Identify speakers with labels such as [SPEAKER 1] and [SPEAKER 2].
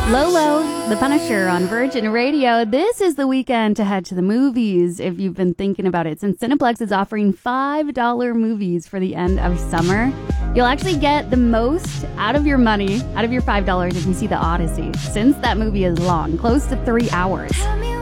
[SPEAKER 1] Lolo, the Punisher on Virgin Radio. This is the weekend to head to the movies if you've been thinking about it. Since Cineplex is offering $5 movies for the end of summer, you'll actually get the most out of your money, out of your $5 if you see The Odyssey, since that movie is long, close to 3 hours.